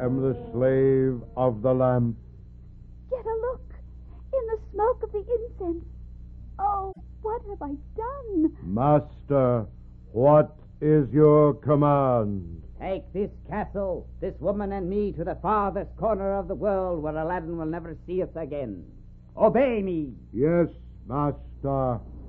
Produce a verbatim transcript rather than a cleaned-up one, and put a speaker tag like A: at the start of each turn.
A: am the slave of the lamp.
B: Get a look in the smoke of the incense. Oh, what have I done?
A: Master, what is your command?
C: Take this castle, this woman and me to the farthest corner of the world where Aladdin will never see us again. Obey me.
A: Yes, master.